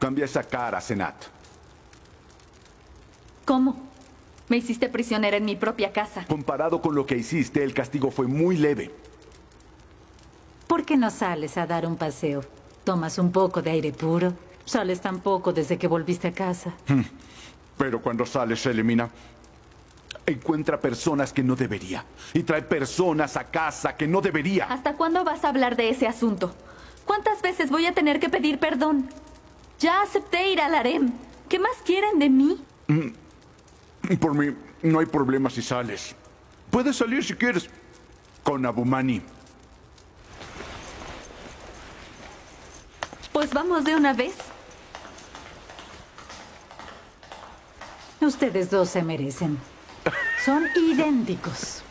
Cambia esa cara, Senat. ¿Cómo? Me hiciste prisionera en mi propia casa. Comparado con lo que hiciste, el castigo fue muy leve. ¿Por qué no sales a dar un paseo? Tomas un poco de aire puro. Sales tan poco desde que volviste a casa. Pero cuando sale, Selemina, encuentra personas que no debería. Y trae personas a casa que no debería. ¿Hasta cuándo vas a hablar de ese asunto? ¿Cuántas veces voy a tener que pedir perdón? Ya acepté ir al harem. ¿Qué más quieren de mí? Por mí, no hay problema si sales. Puedes salir si quieres. Con Abumani. Pues vamos de una vez. Ustedes dos se merecen. Son idénticos.